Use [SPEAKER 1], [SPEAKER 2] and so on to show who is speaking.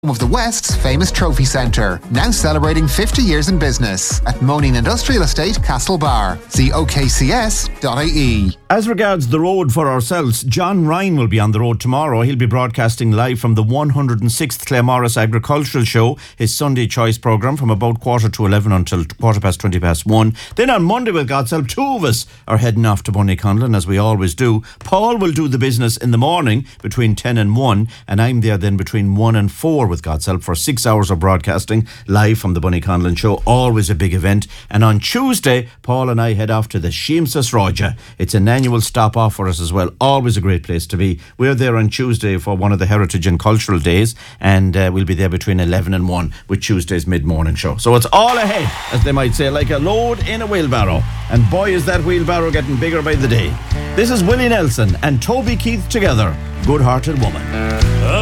[SPEAKER 1] Of the West's famous trophy centre, now celebrating 50 years in business at Moaning Industrial Estate, Castlebar. See okcs.ie.
[SPEAKER 2] As regards the road for ourselves, John Ryan will be on the road tomorrow. He'll be broadcasting live from the 106th Claremorris Agricultural Show, his Sunday Choice programme, from about 11:15 until 1:20 Then on Monday, with God's help, two of us are heading off to Bunnyconlon, as we always do. Paul will do the business in the morning between 10 and 1, and I'm there then between 1 and 4 with God's help for 6 hours of broadcasting live from the Bunnyconlon Show. Always a big event. And on Tuesday, Paul and I head off to the Seamsas Roja. It's an annual stop off for us as well. Always a great place to be. We're there on Tuesday for one of the Heritage and Cultural Days, and we'll be there between 11 and 1 with Tuesday's mid-morning show. So it's all ahead, as they might say, like a load in a wheelbarrow. And boy, is that wheelbarrow getting bigger by the day. This is Willie Nelson and Toby Keith together. Good-Hearted Woman.